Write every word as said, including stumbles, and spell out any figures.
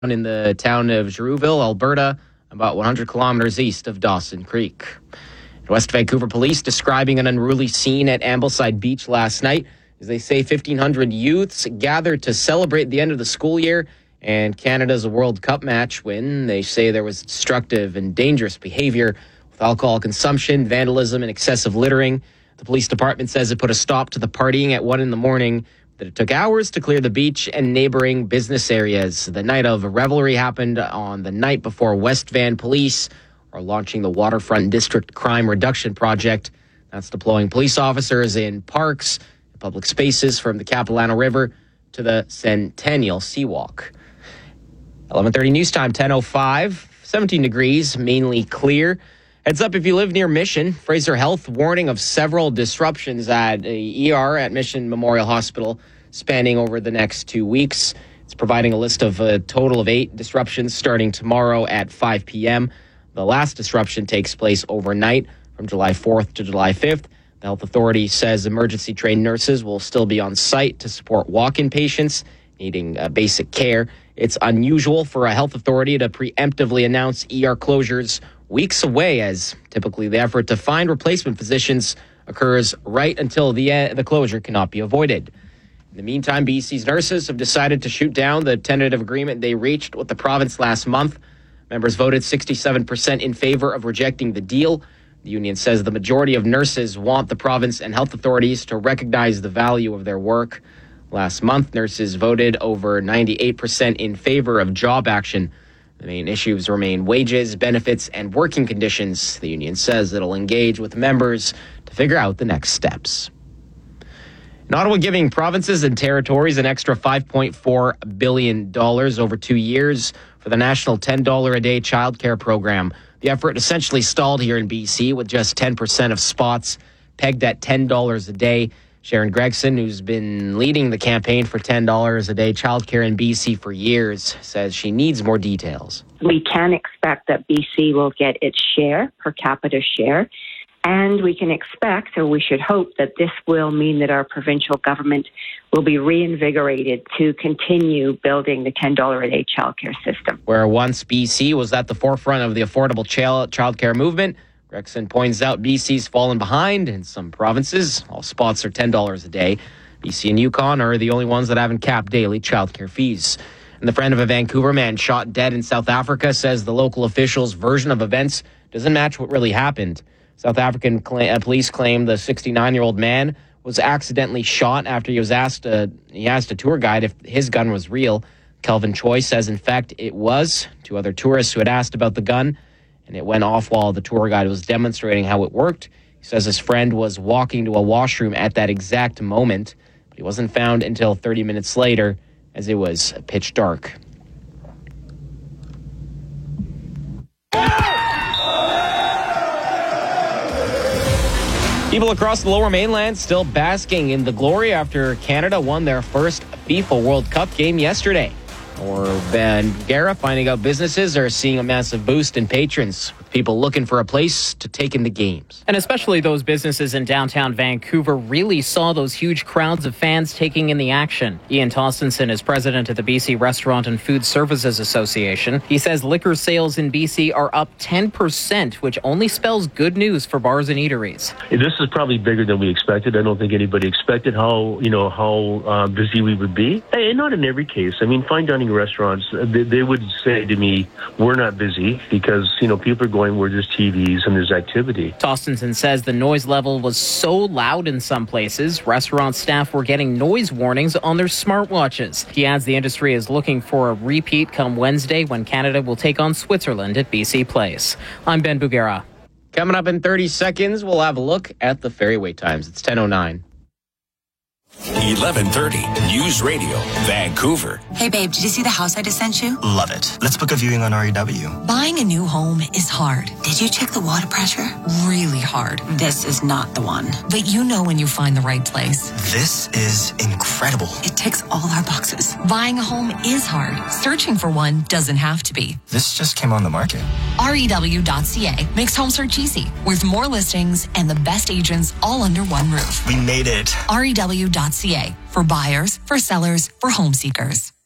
in the town of Girouville, Alberta, about one hundred kilometers east of Dawson Creek. West Vancouver police describing an unruly scene at Ambleside Beach last night as they say fifteen hundred youths gathered to celebrate the end of the school year and Canada's World Cup match win. They say there was destructive and dangerous behavior with alcohol consumption, vandalism, and excessive littering. The police department says it put a stop to the partying at one in the morning, that it took hours to clear the beach and neighboring business areas. The night of revelry happened on the night before West Van police are launching the Waterfront District Crime Reduction Project. That's deploying police officers in parks and public spaces from the Capilano River to the Centennial Seawalk. eleven thirty news time, ten oh five, seventeen degrees, mainly clear. Heads up if you live near Mission. Fraser Health warning of several disruptions at a E R at Mission Memorial Hospital spanning over the next two weeks. It's providing a list of a total of eight disruptions starting tomorrow at five p.m. The last disruption takes place overnight from July fourth to July fifth. The health authority says emergency trained nurses will still be on site to support walk-in patients needing uh, basic care. It's unusual for a health authority to preemptively announce E R closures weeks away, as typically the effort to find replacement physicians occurs right until the uh, the closure cannot be avoided. In the meantime, B C's nurses have decided to shoot down the tentative agreement they reached with the province last month. Members voted sixty-seven percent in favor of rejecting the deal. The union says the majority of nurses want the province and health authorities to recognize the value of their work. Last month, nurses voted over ninety-eight percent in favor of job action. The main issues remain wages, benefits, and working conditions. The union says it'll engage with members to figure out the next steps. In Ottawa, giving provinces and territories an extra five point four billion dollars over two years for the national ten dollars a day childcare program. The effort essentially stalled here in B C with just ten percent of spots pegged at ten dollars a day. Sharon Gregson, who's been leading the campaign for ten dollars a day childcare in B C for years, says she needs more details. We can expect that B C will get its share, per capita share, and we can expect, or we should hope, that this will mean that our provincial government will be reinvigorated to continue building the ten dollars a day childcare system. Where once B C was at the forefront of the affordable child childcare movement, Gregson points out B C's fallen behind in some provinces. All spots are ten dollars a day. B C and Yukon are the only ones that haven't capped daily childcare fees. And the friend of a Vancouver man shot dead in South Africa says the local officials' version of events doesn't match what really happened. South African cl- uh, police claim the sixty-nine-year-old man was accidentally shot after he was asked uh, he asked a tour guide if his gun was real. Kelvin Choi says, in fact, it was. Two other tourists who had asked about the gun, and it went off while the tour guide was demonstrating how it worked. He says his friend was walking to a washroom at that exact moment, but he wasn't found until thirty minutes later as it was pitch dark. People across the Lower Mainland still basking in the glory after Canada won their first FIFA World Cup game yesterday. Or Ben Guerra finding out businesses are seeing a massive boost in patrons, with people looking for a place to take in the games. And especially those businesses in downtown Vancouver really saw those huge crowds of fans taking in the action. Ian Tostenson is president of the B C Restaurant and Food Services Association. He says liquor sales in B C are up ten percent, which only spells good news for bars and eateries. This is probably bigger than we expected. I don't think anybody expected how, you know, how uh, busy we would be. And not in every case. I mean, fine dining restaurants, they, they would say to me, we're not busy because, you know, people are going where there's T Vs and there's activity. Tostenson says the noise level was so loud in some places, restaurant staff were getting noise warnings on their smartwatches. He adds the industry is looking for a repeat come Wednesday when Canada will take on Switzerland at B C Place. I'm Ben Bugera. Coming up in thirty seconds, we'll have a look at the ferry wait times. It's ten oh nine. eleven thirty News Radio, Vancouver. Hey babe, did you see the house I just sent you? Love it. Let's book a viewing on R E W. Buying a new home is hard. Did you check the water pressure? Really hard. This is not the one. But you know when you find the right place. This is incredible. It ticks all our boxes. Buying a home is hard. Searching for one doesn't have to be. This just came on the market. R E W dot C A makes home search easy, with more listings and the best agents all under one roof. We made it. R E W dot C A for buyers, for sellers, for home seekers.